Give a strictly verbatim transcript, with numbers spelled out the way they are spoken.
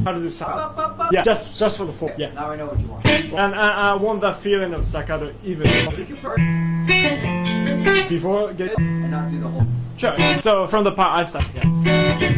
How does it sound? Yeah, just just for the four. Yeah. Now I know what you want. And, and I want that feeling of staccato even before get And not do the whole. sure. So from the part I start. Yeah.